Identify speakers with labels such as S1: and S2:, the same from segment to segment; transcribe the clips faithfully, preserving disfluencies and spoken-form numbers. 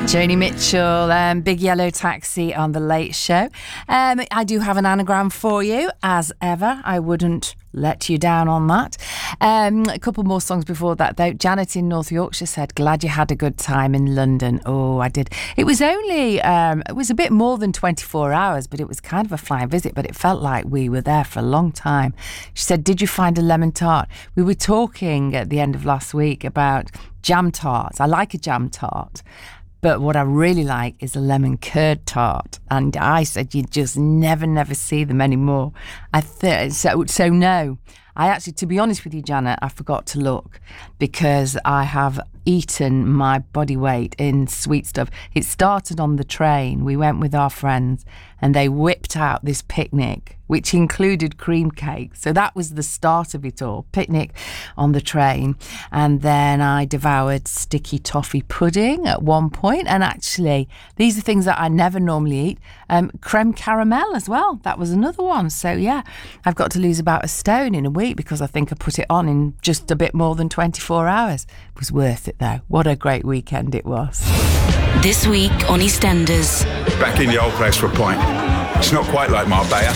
S1: Joni Mitchell, um, Big Yellow Taxi on The Late Show. Um, I do have an anagram for you, as ever. I wouldn't let you down on that. Um, a couple more songs before that, though. Janet in North Yorkshire said, glad you had a good time in London. Oh, I did. It was only, um, it was a bit more than twenty-four hours, but it was kind of a flying visit, but it felt like we were there for a long time. She said, did you find a lemon tart? We were talking at the end of last week about jam tarts. I like a jam tart. But what I really like is a lemon curd tart. And I said you just never, never see them anymore. I th- so, so no. I actually, to be honest with you, Janet, I forgot to look because I have eaten my body weight in sweet stuff. It started on the train. We went with our friends and they whipped out this picnic, which included cream cake. So that was the start of it all, picnic on the train. And then I devoured sticky toffee pudding at one point. And actually, these are things that I never normally eat. Um, creme caramel as well. That was another one. So yeah, I've got to lose about a stone in a week because I think I put it on in just a bit more than twenty-four hours. It was worth it though. What a great weekend it was.
S2: This week on EastEnders.
S3: Back in the old place for a pint. It's not quite like Marbella.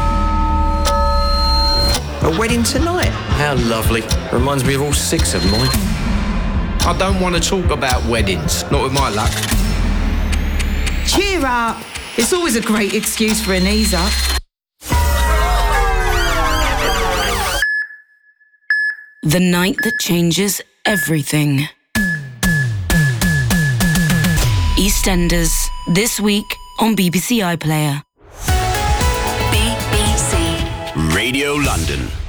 S4: A wedding tonight. How lovely. Reminds me of all six of mine.
S5: I don't want to talk about weddings. Not with my luck.
S6: Cheer up. It's always a great excuse for an ease up.
S2: The night that changes everything. EastEnders, this week on B B C iPlayer.
S7: B B C Radio London.